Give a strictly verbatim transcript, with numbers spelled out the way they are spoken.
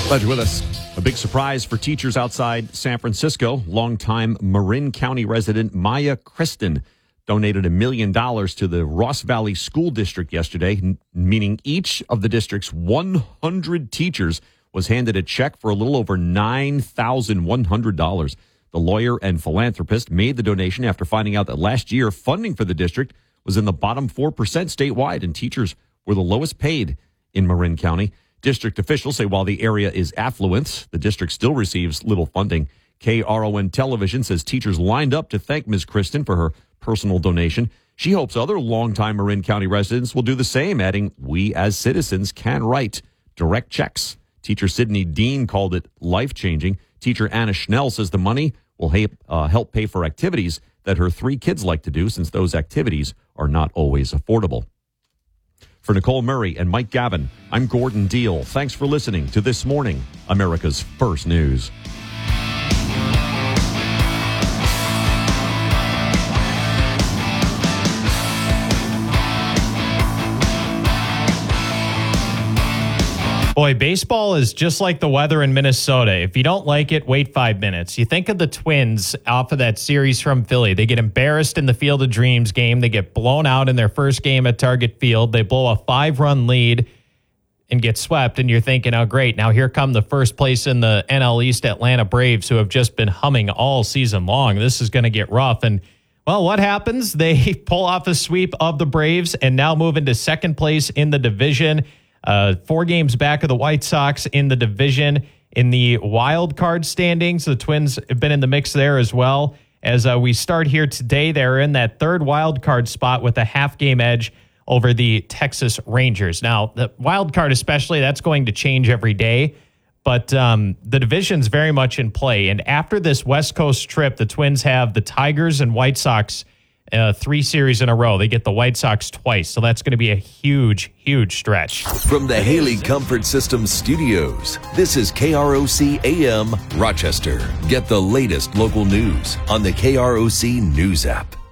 Glad you're with us. A big surprise for teachers outside San Francisco. Longtime Marin County resident Maya Kristen donated a million dollars to the Ross Valley School District yesterday, n- meaning each of the district's one hundred teachers was handed a check for a little over nine thousand one hundred dollars. The lawyer and philanthropist made the donation after finding out that last year funding for the district was in the bottom four percent statewide, and teachers were the lowest paid in Marin County. District officials say while the area is affluent, the district still receives little funding. K R O N Television says teachers lined up to thank Miz Kristen for her personal donation. She hopes other longtime Marin County residents will do the same, adding, "We as citizens can write direct checks." Teacher Sydney Dean called it life-changing. Teacher Anna Schnell says the money will help, uh, help pay for activities that her three kids like to do, since those activities are not always affordable. For Nicole Murray and Mike Gavin, I'm Gordon Deal. Thanks for listening to This Morning, America's First News. Boy, baseball is just like the weather in Minnesota. If you don't like it, wait five minutes. You think of the Twins off of that series from Philly. They get embarrassed in the Field of Dreams game. They get blown out in their first game at Target Field. They blow a five-run lead and get swept, and you're thinking, oh, great. Now here come the first place in the N L East Atlanta Braves, who have just been humming all season long. This is going to get rough. And, well, what happens? They pull off a sweep of the Braves and now move into second place in the division. Uh, four games back of the White Sox in the division. In the wild card standings, the Twins have been in the mix there as well. As uh, we start here today, they're in that third wild card spot with a half game edge over the Texas Rangers. Now, the wild card especially, that's going to change every day. But um, the division's very much in play. And after this West Coast trip, the Twins have the Tigers and White Sox Uh, three series in a row. They get the White Sox twice, so that's going to be a huge, huge stretch. From the Haley Comfort Systems studios, this is K R O C A M Rochester. Get the latest local news on the K R O C News app.